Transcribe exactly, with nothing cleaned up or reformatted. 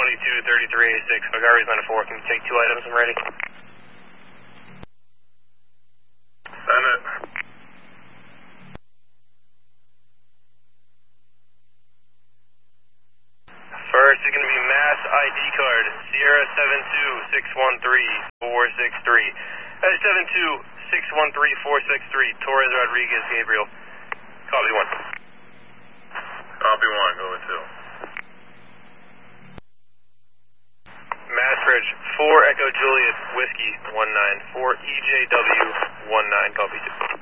twenty-two thirty-three eighty-six, McGarry's nine four, can you take two items? I'm ready. Send it. First is going to be Mass I D card, Sierra seven two six one three four six three. That's seven two six one three four six three, Torres Rodriguez Gabriel. Copy one. Copy one, go with two. Massbridge, four Echo Juliet Whiskey one nine, four E J W one nine, copy two.